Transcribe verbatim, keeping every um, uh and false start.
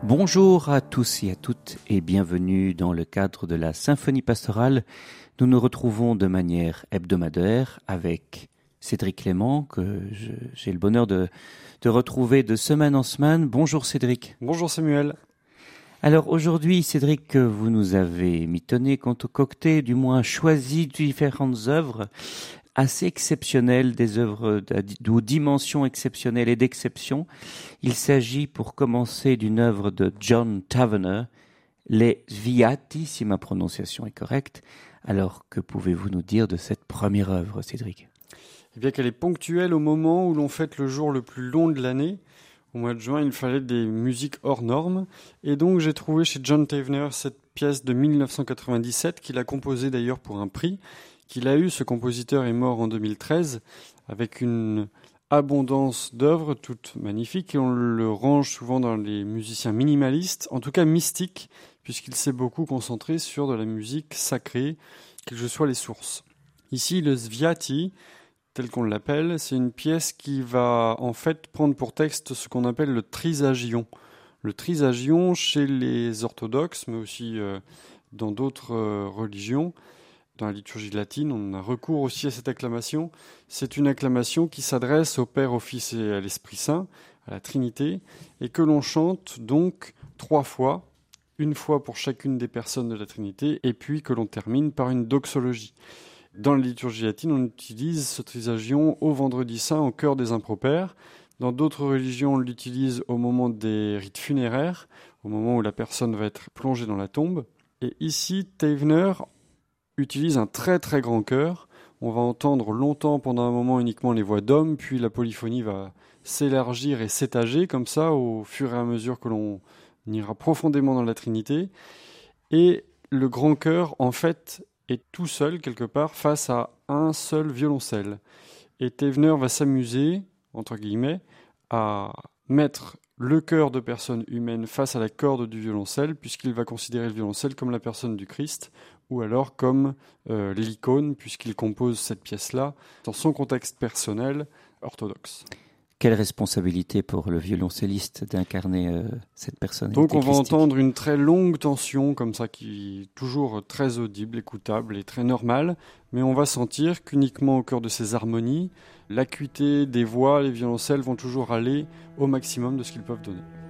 Bonjour à tous et à toutes et bienvenue dans le cadre de la Symphonie pastorale. Nous nous retrouvons de manière hebdomadaire avec Cédric Clément, que je, j'ai le bonheur de, de retrouver de semaine en semaine. Bonjour Cédric. Bonjour Samuel. Alors aujourd'hui, Cédric, vous nous avez mitonné, concocté, du moins choisi différentes œuvres assez exceptionnelles, des œuvres aux dimensions exceptionnelles et d'exception. Il s'agit pour commencer d'une œuvre de John Tavener, Les Sviati, si ma prononciation est correcte. Alors, que pouvez-vous nous dire de cette première œuvre, Cédric ? Eh bien qu'elle est ponctuelle au moment où l'on fête le jour le plus long de l'année. Au mois de juin, il fallait des musiques hors normes. Et donc, j'ai trouvé chez John Tavener cette pièce de dix-neuf cent quatre-vingt-dix-sept, qu'il a composée d'ailleurs pour un prix qu'il a eu. Ce compositeur est mort en deux mille treize, avec une abondance d'œuvres, toutes magnifiques, et on le range souvent dans les musiciens minimalistes, en tout cas mystiques, puisqu'il s'est beaucoup concentré sur de la musique sacrée, quelles que soient les sources. Ici, le Sviati, tel qu'on l'appelle, c'est une pièce qui va en fait prendre pour texte ce qu'on appelle le trisagion. Le trisagion, chez les orthodoxes, mais aussi euh, dans d'autres euh, religions, dans la liturgie latine, on a recours aussi à cette acclamation. C'est une acclamation qui s'adresse au Père, au Fils et à l'Esprit Saint, à la Trinité, et que l'on chante donc trois fois, une fois pour chacune des personnes de la Trinité, et puis que l'on termine par une doxologie. Dans la liturgie latine, on utilise ce trisagion au vendredi saint, au cœur des impropères. Dans d'autres religions, on l'utilise au moment des rites funéraires, au moment où la personne va être plongée dans la tombe. Et ici, Tavener utilise un très très grand chœur. On va entendre longtemps, pendant un moment, uniquement les voix d'hommes, puis la polyphonie va s'élargir et s'étager comme ça, au fur et à mesure que l'on ira profondément dans la Trinité. Et le grand chœur, en fait, est tout seul, quelque part, face à un seul violoncelle. Et Tavener va s'amuser, entre guillemets, à mettre le cœur de personnes humaines face à la corde du violoncelle, puisqu'il va considérer le violoncelle comme la personne du Christ, ou alors comme euh, l'icône, puisqu'il compose cette pièce-là dans son contexte personnel orthodoxe. Quelle responsabilité pour le violoncelliste d'incarner euh, cette personnalité Donc on va christique. entendre une très longue tension, comme ça, qui est toujours très audible, écoutable et très normale, mais on va sentir qu'uniquement au cœur de ces harmonies, l'acuité des voix, les violoncelles vont toujours aller au maximum de ce qu'ils peuvent donner.